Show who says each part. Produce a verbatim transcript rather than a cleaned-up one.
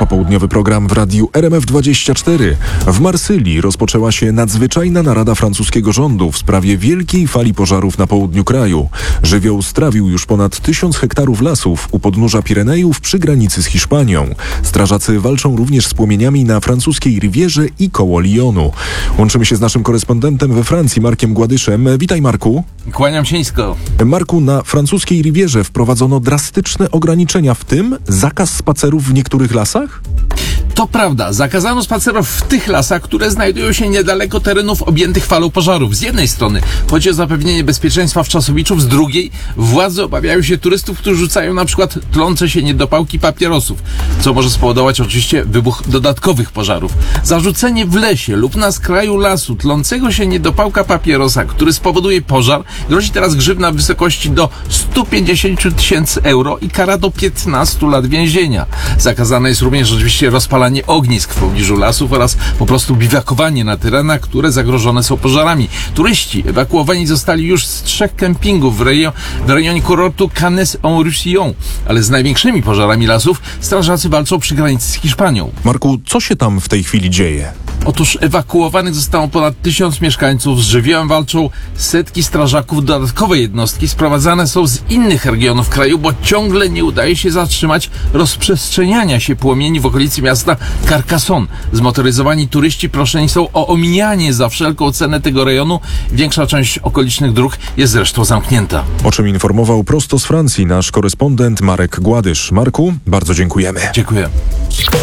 Speaker 1: południowy program w radiu R M F dwadzieścia cztery. W Marsylii rozpoczęła się nadzwyczajna narada francuskiego rządu w sprawie wielkiej fali pożarów na południu kraju. Żywioł strawił już ponad tysiąc hektarów lasów u podnóża Pirenejów przy granicy z Hiszpanią. Strażacy walczą również z płomieniami na francuskiej Rivierze i koło Lyonu. Łączymy się z naszym korespondentem we Francji, Markiem Gładyszem. Witaj, Marku.
Speaker 2: Kłaniam się nisko.
Speaker 1: Marku, na francuskiej Rivierze wprowadzono drastyczne ograniczenia, w tym zakaz spacerów w niektórych lasach?
Speaker 2: To prawda, zakazano spacerów w tych lasach, które znajdują się niedaleko terenów objętych falą pożarów. Z jednej strony chodzi o zapewnienie bezpieczeństwa wczasowiczów, z drugiej władze obawiają się turystów, którzy rzucają na przykład tlące się niedopałki papierosów, co może spowodować oczywiście wybuch dodatkowych pożarów. Zarzucenie w lesie lub na skraju lasu tlącego się niedopałka papierosa, który spowoduje pożar, grozi teraz grzywna w wysokości do stu pięćdziesięciu tysięcy euro i kara do piętnastu lat więzienia. Zakazane jest również oczywiście rozpalanie ognisk w pobliżu lasów oraz po prostu biwakowanie na terenach, które zagrożone są pożarami. Turyści ewakuowani zostali już z trzech kempingów w, rejon, w rejonie kurortu Cannes-en-Roussillon, ale z największymi pożarami lasów strażacy walczą przy granicy z Hiszpanią.
Speaker 1: Marku, co się tam w tej chwili dzieje?
Speaker 2: Otóż ewakuowanych zostało ponad tysiąc mieszkańców, z żywiołem walczą setki strażaków, dodatkowe jednostki sprowadzane są z innych regionów kraju, bo ciągle nie udaje się zatrzymać rozprzestrzeniania się płomieni w okolicy miasta Carcassonne. Zmotoryzowani turyści proszeni są o omijanie za wszelką cenę tego rejonu. Większa część okolicznych dróg jest zresztą zamknięta.
Speaker 1: O czym informował prosto z Francji nasz korespondent Marek Gładysz. Marku, bardzo dziękujemy.
Speaker 2: Dziękuję.